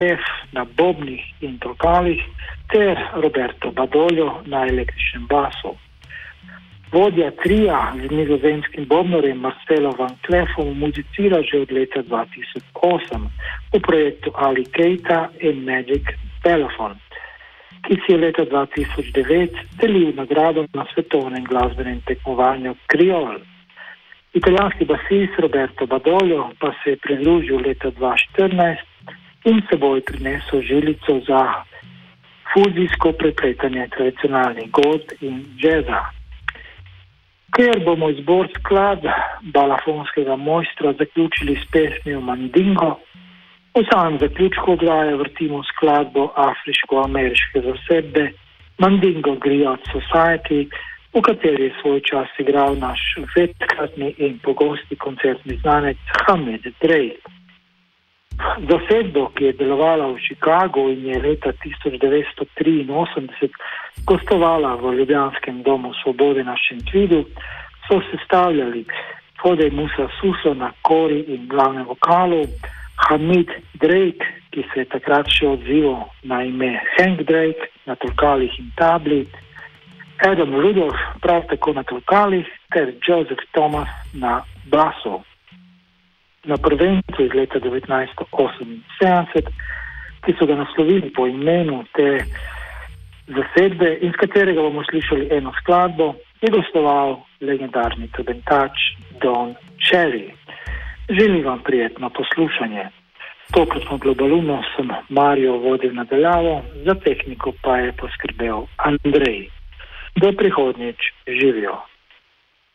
F na bobnih in tolkalih ter Roberto Badoljo na električnem basu. Vodja trija z nizozemskim bobnarjem Marcelo Van Cleffom muzicira že od leta 2008 v projektu Ali Keita in Magic Telephone, ki si je leta 2009 delil nagrado na svetovnem glasbenem tekmovanju Kriol. Italijanski basist Roberto Badoljo pa se je pridružil leta 2014 in seboj prinesel žilico za fuzijsko prepletanje tradicionalnih godb in džeza. Ker bomo izbor skladb balafonskega mojstra zaključili s pesmijo Mandingo, v samem zaključku oddaje vrtimo skladbo afriško-ameriške zasedbe Mandingo Griot Society, v kateri je svoj čas igral naš večkratni in pogosti koncertni znanec Hamid Drake. Zasedbo, ki je delovala v Chicagu in je leta 1983 gostovala v ljubljanskem domu Svobode na Šentvidu, so sestavljali Fode Musa Suso na kori in glavnem vokalu, Hamid Drake, ki se je takrat še odzival na ime Hank Drake na tolkalih in tabli, Adam Rudolph prav tako na tolkalih ter Joseph Thomas na basu. Na prvencu iz leta 1978, ki so ga naslovili po imenu te zasedbe in z katerega bomo slišali eno skladbo, je gostoval legendarni trobentač Don Cherry. Želim vam prijetno poslušanje. Tokrat smo Globalumno, sem Mario vodil nadaljavo, za tehniko pa je poskrbel Andrej. Do prihodnjič, živijo.